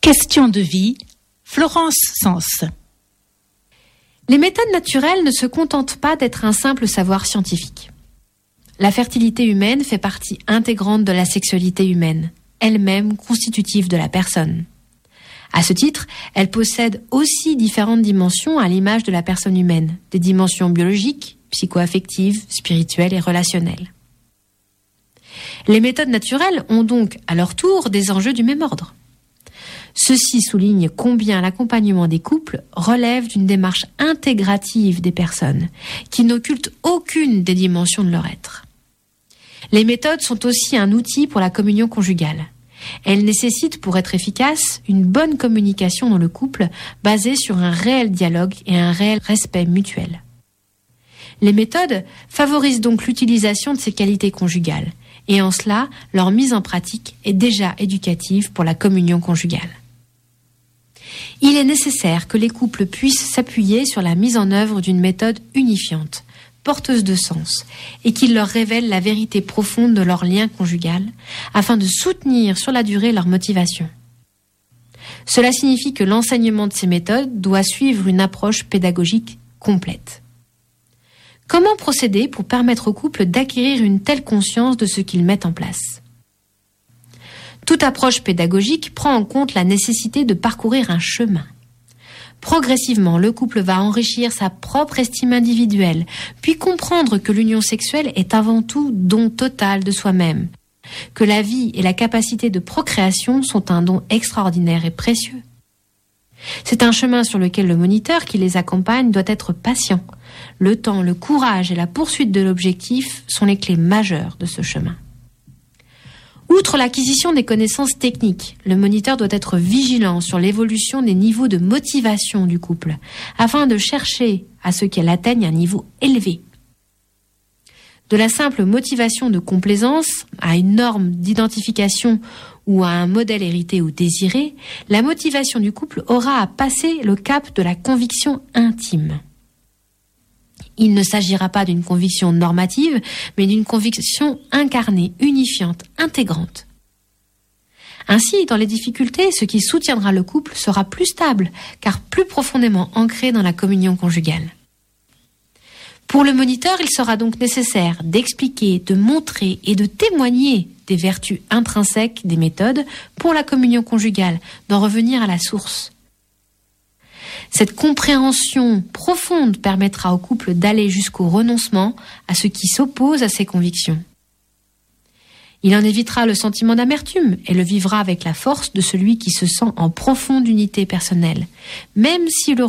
Question de vie, Florence Sens. Les méthodes naturelles ne se contentent pas d'être un simple savoir scientifique. La fertilité humaine fait partie intégrante de la sexualité humaine, elle-même constitutive de la personne. À ce titre, elle possède aussi différentes dimensions à l'image de la personne humaine, des dimensions biologiques, psycho-affectives, spirituelles et relationnelles. Les méthodes naturelles ont donc, à leur tour, des enjeux du même ordre. Ceci souligne combien l'accompagnement des couples relève d'une démarche intégrative des personnes, qui n'occulte aucune des dimensions de leur être. Les méthodes sont aussi un outil pour la communion conjugale. Elles nécessitent, pour être efficaces, une bonne communication dans le couple basée sur un réel dialogue et un réel respect mutuel. Les méthodes favorisent donc l'utilisation de ces qualités conjugales, et en cela, leur mise en pratique est déjà éducative pour la communion conjugale. Il est nécessaire que les couples puissent s'appuyer sur la mise en œuvre d'une méthode unifiante, porteuse de sens, et qui leur révèle la vérité profonde de leur lien conjugal, afin de soutenir sur la durée leur motivation. Cela signifie que l'enseignement de ces méthodes doit suivre une approche pédagogique complète. Comment procéder pour permettre aux couples d'acquérir une telle conscience de ce qu'ils mettent en place ? Toute approche pédagogique prend en compte la nécessité de parcourir un chemin. Progressivement, le couple va enrichir sa propre estime individuelle, puis comprendre que l'union sexuelle est avant tout don total de soi-même, que la vie et la capacité de procréation sont un don extraordinaire et précieux. C'est un chemin sur lequel le moniteur qui les accompagne doit être patient. Le temps, le courage et la poursuite de l'objectif sont les clés majeures de ce chemin. Outre l'acquisition des connaissances techniques, le moniteur doit être vigilant sur l'évolution des niveaux de motivation du couple, afin de chercher à ce qu'elle atteigne un niveau élevé. De la simple motivation de complaisance à une norme d'identification ou à un modèle hérité ou désiré, la motivation du couple aura à passer le cap de la conviction intime. Il ne s'agira pas d'une conviction normative, mais d'une conviction incarnée, unifiante, intégrante. Ainsi, dans les difficultés, ce qui soutiendra le couple sera plus stable, car plus profondément ancré dans la communion conjugale. Pour le moniteur, il sera donc nécessaire d'expliquer, de montrer et de témoigner des vertus intrinsèques des méthodes pour la communion conjugale, d'en revenir à la source. Cette compréhension profonde permettra au couple d'aller jusqu'au renoncement à ce qui s'oppose à ses convictions. Il en évitera le sentiment d'amertume et le vivra avec la force de celui qui se sent en profonde unité personnelle, même si le